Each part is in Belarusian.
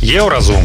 Еўразум.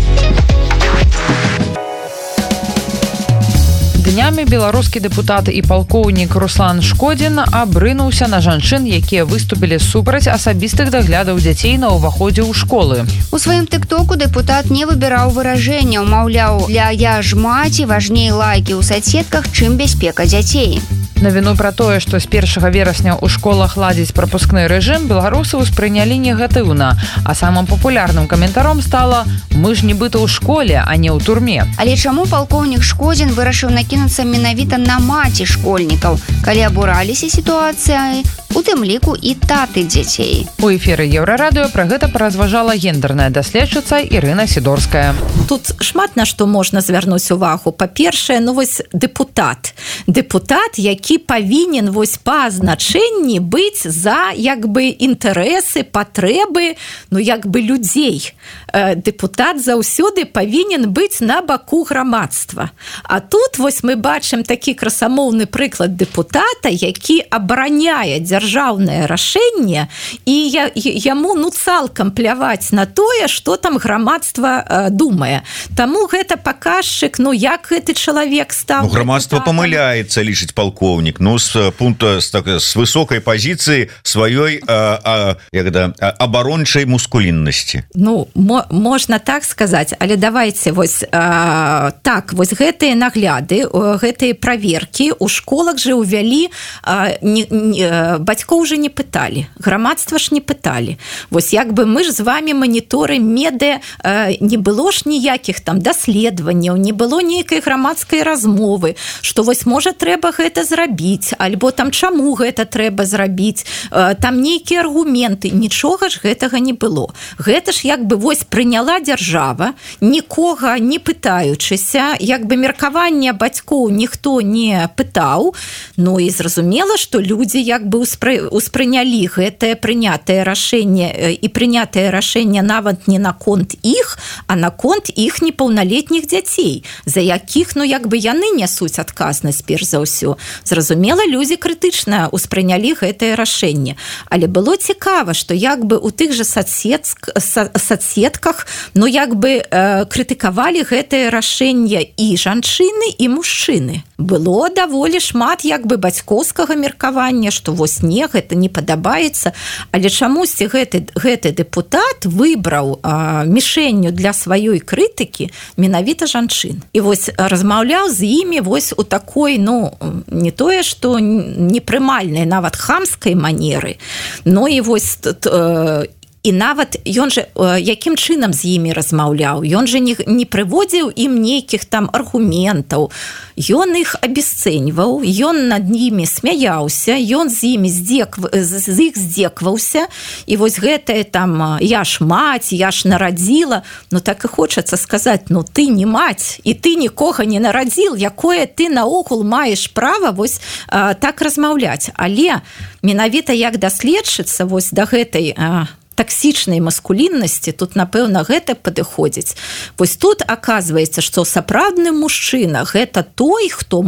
Днямі беларускі дэпутат і палкоўнік Руслан Шкодзін абрынуўся на жанчын, якія выступілі супраць асабістых даглядаў дзяцей на ўваходзе ў школы. У сваім тыктоку дэпутат не выбіраў выражэнняў, маўляў, для я ж маці важней лайкі ў соцсетках, чым бяспека дзяцей. Навіну пра тое, што з 1 верасня ў школах ладзіць прапускны рэжым, беларусы ўспрынялі негатыўна, а самым папулярным каментаром стала «Мы ж нібыта ў школе, а не ў турме». Але чаму палкоўнік Шкодзін вырашыў накінуцца менавіта на маці школьнікаў, калі абураліся сітуацыяй, у тым ліку і таты дзяцей? У эфіры Еўрарадыё пра гэта паразважала гендерная даследчыца Ірына Сідорская. Тут шмат на што можна звярнуць увагу. Па-першае, вось дэпутат. Дэпутат, які павінен вось па значэнні быць за інтарэсы, патрэбы, людзей. Дэпутат заўсёды павінен быць на баку грамадства. А тут вось мы бачым такі красамоўны прыклад дэпутата, які абараняе дзяржаўнае рашэнне, і яму цалкам пляваць на тое, што там грамадства думае. Таму гэта паказчык, як гэты чалавек стаў. Грамадства памыляецца, лічыць палкоўнік, з высокай пазіцыі сваёй абарончай мускуліннасці. Можна так сказаць, але давайте вось гэтыя нагляды, гэтыя праверкі ў школах же ўвялі, бацькоў уже не пыталі, грамадства ж не пыталі. Вось мы ж з вами маніторым медыа, не было ж ніякіх там даследаванняў, не было нейкай грамадскай размовы, што вось можа трэба гэта зрабіць, альбо там чаму гэта трэба зрабіць, там нейкія аргументы, нічога ж гэтага не было. Гэта ж вось прыняла дзяржава, нікога не пытаючыся, меркаванне бацькоў ніхто не пытаў, і зразумела, што людзі успрынялі гэтае прынятае рашэнне, і прынятае рашэнне нават не наконт іх, а наконт іх непаўналетніх дзяцей, за якіх, яны нясуць адказнасць перш за ўсё. Зразумела, людзі крытычна успрынялі гэтае рашэнне. Але было цікава, што у тых жа соцсетках крытыкавалі гэтае рашэнне і жанчыны, і мужчыны. Было даволі шмат бацькоўскага меркавання, што вось не, гэта не падабаецца, але чамусьці гэты дэпутат выбраў мішэнню для сваёй крытыкі менавіта жанчын. І вось размаўляў з імі вось у такой, не тое, што непрымальнай, нават хамскай манеры, і вось і нават ён жа якім чынам з імі размаўляў, ён жа не прыводзіў ім нейкіх там аргументаў, ён іх абясцэньваў, ён над імі смяяўся, ён з іх здзекваўся, і вось гэтае там я ж маць, я ж нарадзіла, так і хочацца сказаць, ты не маць, і ты нікога не нарадзіл, якое ты наогул маеш права вось так размаўляць. Але менавіта як даследчыца вось да гэтай таксічнай маскуліннасці, тут, напэўна, гэта падыходзіць. Вось тут аказваецца, што сапраўдны мужчына гэта той, хто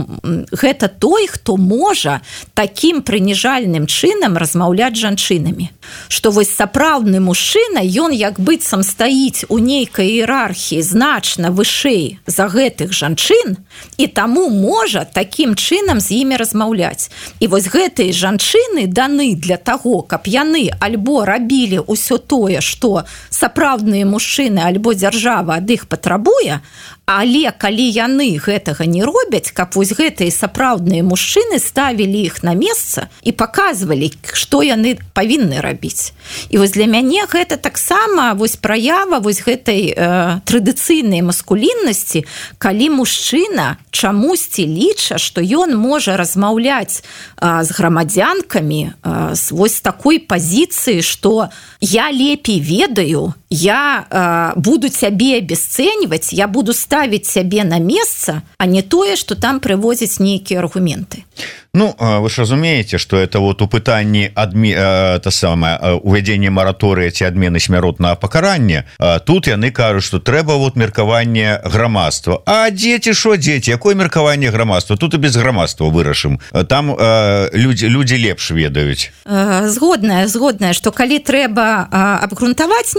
можа такім прыніжальным чынам размаўляць жанчынамі. Што вось сапраўдны мужчына, ён быццам стаіць у нейкай іерархіі значна вышэй за гэтых жанчын, і таму можа такім чынам з імі размаўляць. І вось гэтыя жанчыны даны для таго, каб яны альбо рабілі ўсё тое, што сапраўдныя мужчыны альбо дзяржава ад іх патрабуе, але калі яны гэтага не робяць, каб вось гэтыя сапраўдныя мужчыны ставілі іх на месца і паказвалі, што яны павінны рабіць. І вось для мяне гэта таксама вось праява вось гэтай традыцыйнай маскуліннасці, калі мужчына чамусьці ліча, што ён можа размаўляць з грамадзянкамі вось такой пазіцыі, што я лепей ведаю, я буду цябе абясцэньваць, я буду ставіць сябе на месца, а не тое, што там прывозяць нейкія аргументы. Вы ж разумееце, што это вот у пытанні увядзення мараторыя ці адмены смяротнага пакарання, тут яны кажуць, што трэба меркаванне грамадства. А дзеці, якое меркаванне грамадства? Тут і без грамадства вырашым. Там людзі лепш ведаюць. Згодная, што калі трэба абгрунтаваць нейкае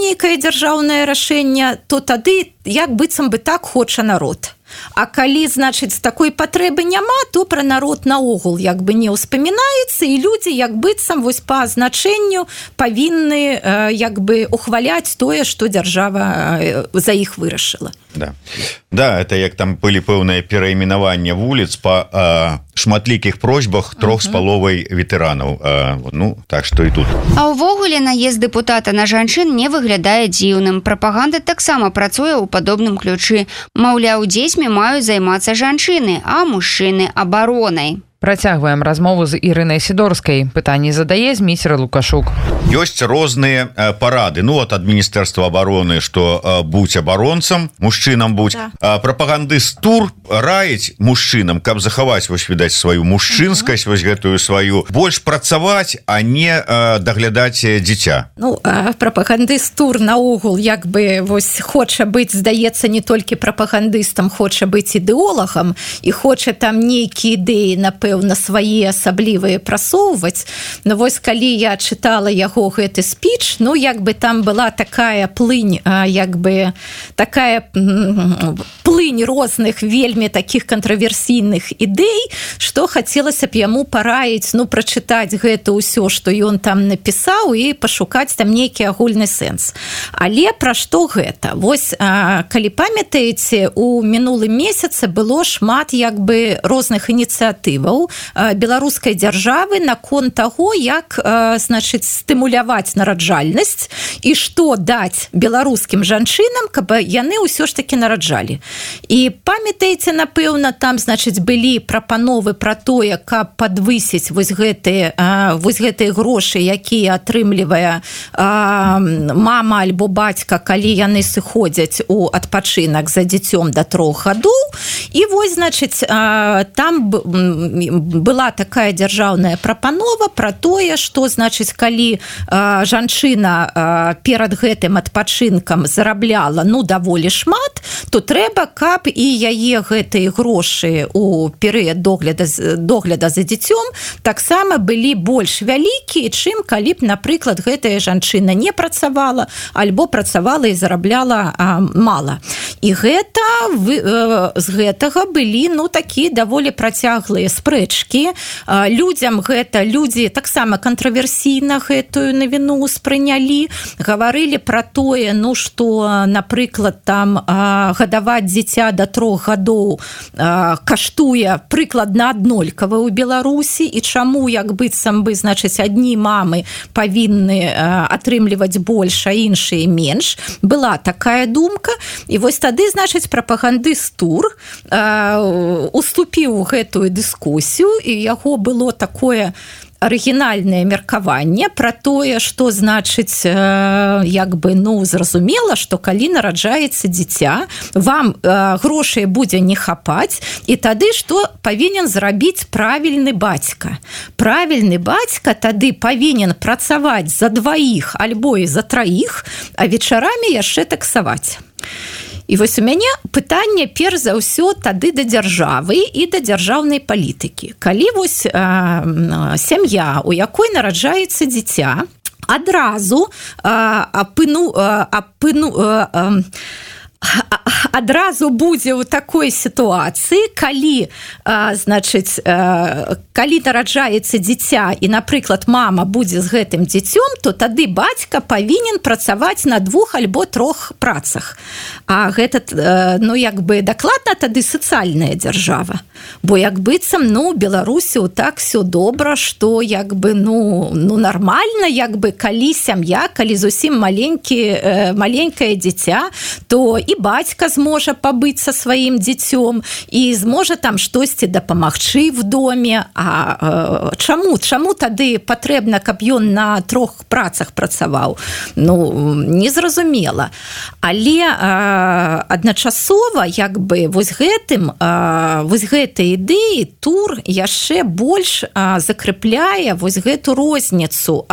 дзяржаўнае рашэнне, то тады як быццам бы так хоча народ. А калі, значыць, такой патрэбы няма, то пра народ наогул як бы не ўспамінаецца, і людзі як быццам вось па азначэнню павінны як бы ухваляць тое, што дзяржава за іх вырашыла. Да, это як там былі пэўныя перайменавання вуліц па шматлікіх просьбах 3,5 ветэранаў. Ну, так што і тут. А ўвогуле наезд дэпутата на жанчын не выглядае дзіўным. Прапаганда таксама працуе ў падобным ключы. Маўляў, дзецьмі маюць займацца жанчыны, а мужчыны абаронай. Працягваем размову з Ірынай Сідорскай. Пытанні задае Зміцер Лукашук. Ёсць розныя парады. Ну, от ад Міністэрства абароны, што будь абаронцам, мужчынам будь. Прапагандыст ТУР раіць мужчынам, каб захаваць, вось, відаць, сваю мужчынскасць, вось гэтую сваю, больш працаваць, а не даглядаць дзіця. Ну, прапагандыст ТУР наогул як бы вось хоча быць, здаецца, не толькі прапагандыстам, хоча быць ідэолагам і хоча там нейкія ідэі, напэўна, свае асаблівыя прасоўваць. Но вось калі я чытала яго гэты спіч, ну як бы там была такая плынь, як бы такая плынь розных вельмі таких кантраверсійных ідэй, што хацелася б яму параіць, ну, прачытаць гэта ўсё, што ён там напісаў, і пашукаць там нейкі агульны сэнс. Але пра што гэта? Вось, калі памятаеце, у мінулым месяцы было шмат як бы розных ініцыятываў беларускай дзяржавы наконт таго, як, значыць, стымуляваць нараджальнасць і што даць беларускім жанчынам, каб яны ўсё ж такі нараджалі. І памятаеце, напэўна, там, значыць, былі прапановы пра тое, каб падвысіць вось гэтыя грошы, якія атрымлівае мама альбо бацька, калі яны сыходзяць у адпачынак за дзіцём да 3 гадоў. І вось, значыць, там была такая дзяржаўная прапанова пра тое, што, значыць, калі жанчына перад гэтым адпачынкам зарабляла, ну, даволі шмат, то трэба, каб і яе гэтыя грошы у перыяд догляда за дзіцём таксама былі больш вялікія, чым калі б, напрыклад, гэтая жанчына не працавала альбо працавала і зарабляла мала. І з гэтага былі, ну, такія даволі працяглыя спрэчкі. Людзі таксама кантраверсійна гэтую навіну ўспрынялі, гаварылі пра тое, ну, што, напрыклад, там гадаваць дзіця да 3 гадоў каштуе прыкладна аднолькава ў Беларусі, і чаму, як быццам бы, значыць, адні мамы павінны атрымліваць больш, а іншыя менш. Была такая думка, і вось тады, значыць, прапагандыст ТУР уступіў у гэтую дыскусію, і яго было такое арыгінальнае меркаванне пра тое, што, значыць, як бы, ну, зразумела, што калі нараджаецца дзіця, вам грошай будзе не хапаць, і тады што павінен зрабіць правільны бацька? Правільны бацька тады павінен працаваць за 2 альбо і за 3, а вечарамі яшчэ таксаваць. І вось у мяне пытанне перш за ўсё тады да дзяржавы і да дзяржаўнай палітыкі. Калі вось сям'я, у якой нараджаецца дзіця, адразу адразу будзе ў такой сітуацыі, калі, значыць, калі нараджаецца дзіця і, напрыклад, мама будзе з гэтым дзіцём, то тады бацька павінен працаваць на 2 альбо 3 працах. А гэта, ну, як бы дакладна тады сацыяльная дзяржава. Бо як быццам, ну, Беларусі так всё добра, што як бы, ну, нармальна, як бы, калі сям'я, калі зусім маленькае дзіця, то і бацька зможа пабыць са сваім дзіцём і зможа там штосьці дапамагчы в доме. А чаму тады патрэбна, каб ён на 3 працах працаваў? Ну, незразумела. Але адначасова, як бы, вось гэтай ідэі ТУР яшчэ больш закрэпляе вось гэту розніцу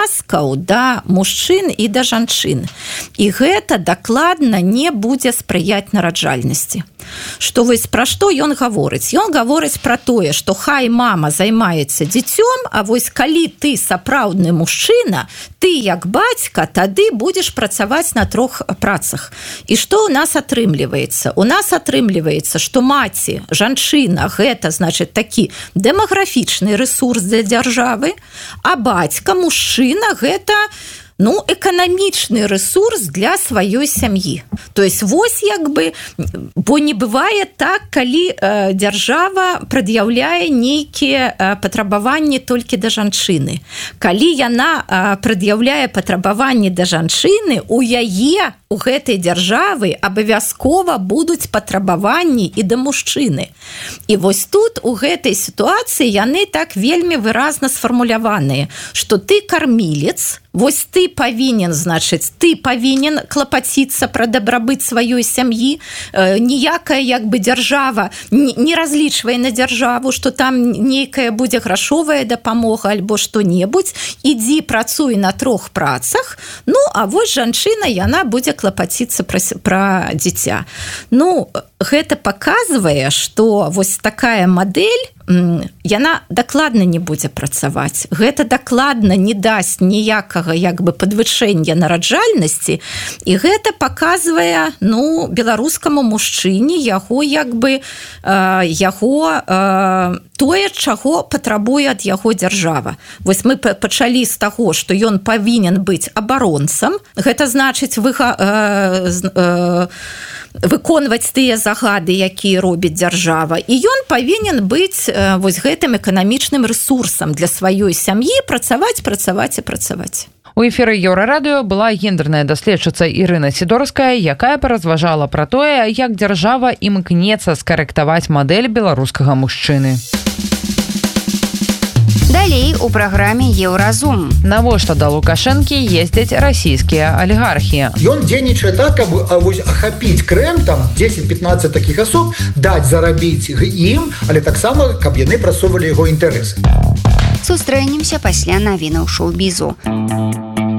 абавязкаў да мужчын і да жанчын. І гэта дакладна не будзе спрыяць спрыяць нараджальнасці. Што вось пра што ён гаворыць? Ён гаворыць пра тое, што хай мама займаецца дзіцём, а вось калі ты сапраўдны мужчына, ты як бацька, тады будзеш працаваць на 3 працах. І што ў нас атрымліваецца? У нас атрымліваецца, што маці, жанчына, гэта, значыць, такі дэмаграфічны рэсурс для дзяржавы, а бацька, мужчына, гэта эканамічны рэсурс для сваёй сям'і. То есть вось як бы, бо не бывае так, калі дзяржава прад'яўляе нейкія патрабаванні толькі да жанчыны. Калі яна прад'яўляе патрабаванні да жанчыны, у яе, у гэтай дзяржавы абавязкова будуць патрабаванні і да мужчыны. І вось тут у гэтай сітуацыі яны так вельмі выразна сфармуляваныя, што ты кармілец, вось ты павінен, значыць, ты павінен клапаціцца пра дабрабыт сваёй сям'і, ніякая як бы дзяржава не разлічвае на дзяржаву, што там нейкая будзе грашовая дапамога альбо што-небудзь, ідзі працуй на 3 працах, а вось жанчына, яна будзе клапаціцца пра дзіця. Гэта паказвае, што вось такая мадэль, яна дакладна не будзе працаваць. Гэта дакладна не дасць ніякага як бы падвышэння нараджальнасці, і гэта паказвае беларускаму мужчыне яго як бы тое, чаго патрабуе ад яго дзяржава. Вось мы пачалі з таго, што ён павінен быць абаронцам, гэта значыць выконваць тыя загады, якія робіць дзяржава, і ён павінен быць вось гэтым эканамічным рэсурсам для сваёй сям'і, працаваць. У эфіры Еўрарадыё была гендерная даследчыца Ірына Сідорская, якая паразважала пра тое, як дзяржава імкнецца скарэктаваць мадэль беларускага мужчыны. Далей у праграме Еўразум. Навошта да Лукашэнкі ездзяць расійскія алігархі? Ён дзейнічае так, каб ахапіць Крым, там 10-15 такіх асоб, даць зарабіць ім, але таксама, каб яны прасоўвалі яго інтарэсы. Сустрэнемся пасля навінаў шоу-бізу.